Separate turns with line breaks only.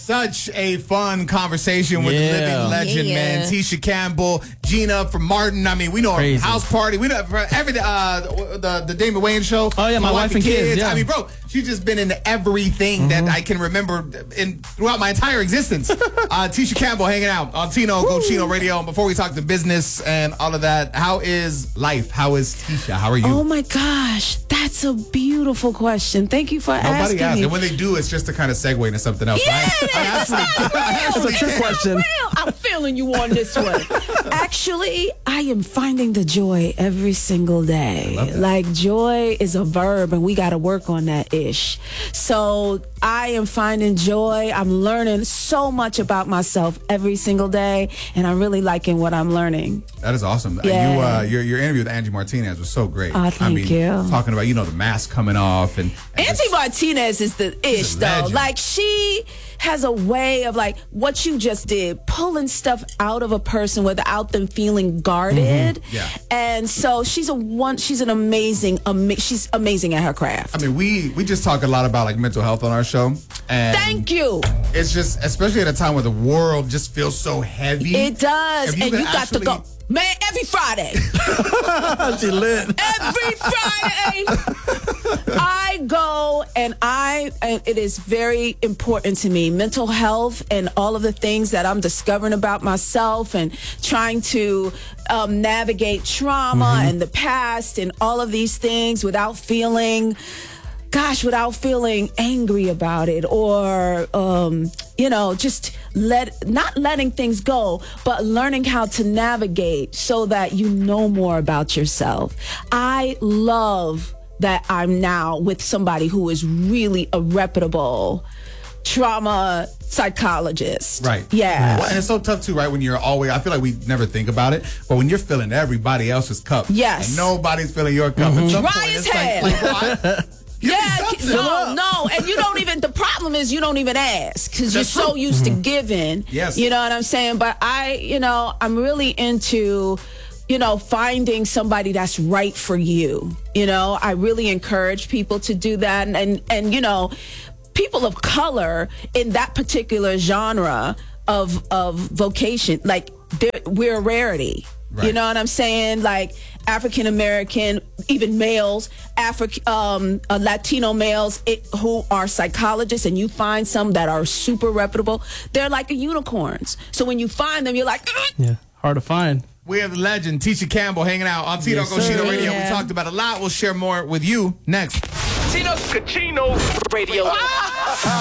Such a fun conversation with the living legend, man. Tisha Campbell, Gina from Martin. I mean, we know her house party. We know her everything. The Damon Wayans show.
Oh yeah, my wife and kids. Yeah.
I mean, bro, she's just been in everything that I can remember throughout my entire existence. Tisha Campbell hanging out on Tino Go Chino Radio. And before we talk to business and all of that, how is life? How is Tisha? How are you?
Oh my gosh, that's a beautiful question. Thank you for asking
Nobody asks,
me.
and when they do, it's just to kind of segue into something else.
Yeah,
That's a trick question.
I'm feeling you on this one. Actually, I am finding the joy every single day. Like, joy is a verb, and we got to work on that ish. So I am finding joy. I'm learning so much about myself every single day, and I'm really liking what I'm learning.
That is awesome.
Yeah.
Your interview with Angie Martinez was so great.
Oh, thank you.
Talking about, the mask coming off. And
Angie Martinez is the ish, though.
Legend.
Like, she has a way of, like, what you just did, pulling stuff out of a person without them feeling guarded.
Yeah.
And so she's she's amazing at her craft.
I mean, we just talk a lot about, like, mental health on our show. And
Thank you.
It's just, especially at a time where the world just feels so heavy.
It does.
If
And
could
you got to go. Man, every Friday.
She lit.
Every Friday. I go and it is very important to me. Mental health and all of the things that I'm discovering about myself and trying to navigate trauma and the past and all of these things without feeling angry about it or, just not letting things go, but learning how to navigate so that you know more about yourself. I love that I'm now with somebody who is really a reputable trauma psychologist.
Right.
Yeah.
Well, and it's so tough too, right? When you're always, I feel like we never think about it, but when you're filling everybody else's cup,
yes,
and nobody's filling your cup, at some
dry
point,
as
it's
hell.
No,
and you don't even, the problem is you don't even ask because you're so used to giving.
Yes.
You know what I'm saying? But I'm really into, finding somebody that's right for you. I really encourage people to do that. And people of color in that particular genre of vocation, like we're a rarity. Right. You know what I'm saying? Like African American, even males, Latino males who are psychologists, and you find some that are super reputable. They're like unicorns. So when you find them, you're like,
yeah, hard to find.
We have the legend Tisha Campbell hanging out on Tino Go Chino Radio. We talked about a lot. We'll share more with you next.
Tino Go Chino Radio.